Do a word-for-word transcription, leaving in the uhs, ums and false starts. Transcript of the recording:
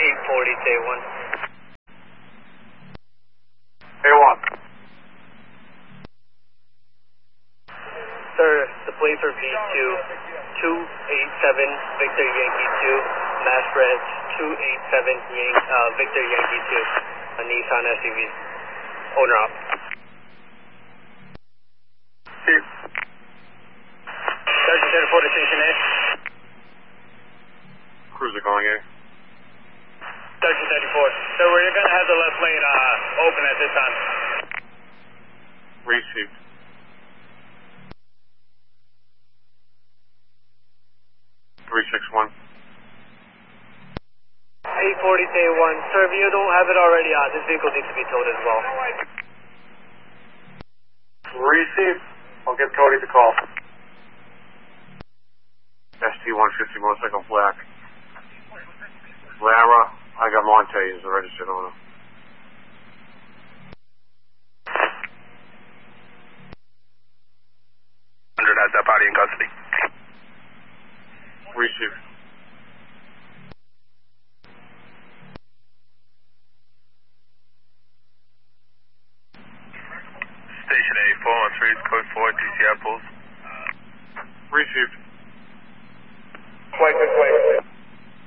eight forty to A one. A one. Sir, the plates are V two, two eight seven Victor Yankee two, Mass Red two eight seven Yan uh, Victor Yankee two, a Nissan S U V. Owner op. Chief. Sergeant thirty-four to Station A. Cruiser calling A. Sergeant thirty-four. So we're going to have the left lane uh, open at this time. Received. three six one. eight forty to A one. Sir, if you don't have it already, uh, this vehicle needs to be towed as well. Received. I'll give Cody the call. S T one fifty motorcycle black. Lara, I got Monte as the registered owner. one hundred has that body in custody. Received. Station A, four one three, code four, D C I pulse. Received. Quite good, quite good.